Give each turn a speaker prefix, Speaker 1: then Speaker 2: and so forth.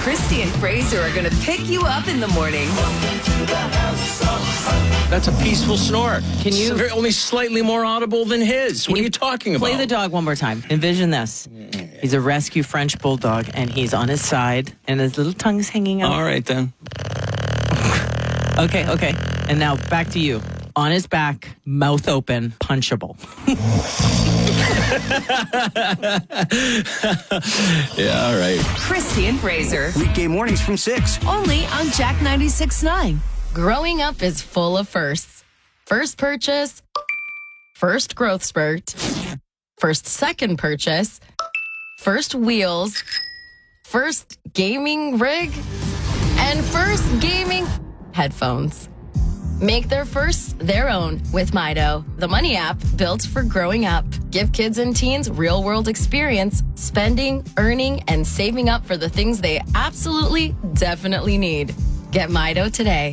Speaker 1: Christy and Fraser are going to pick you up in the morning.
Speaker 2: That's a peaceful snore.
Speaker 3: Can you-
Speaker 2: It's only slightly more audible than his. What are you talking about?
Speaker 3: Play the dog one more time. Envision this. He's a rescue French bulldog, and he's on his side, and his little tongue's hanging out.
Speaker 2: All right, then.
Speaker 3: Okay. And now back to you. On his back, mouth open, punchable.
Speaker 2: Yeah, all right.
Speaker 1: Christy and Fraser.
Speaker 4: Weekday mornings from 6.
Speaker 1: Only on Jack 96.9.
Speaker 5: Growing up is full of firsts. First purchase, first growth spurt, first second purchase, first wheels, first gaming rig, and first gaming headphones. Make their firsts their own with Mido, the money app built for growing up. Give kids and teens real-world experience, spending, earning, and saving up for the things they absolutely, definitely need. Get Mido today.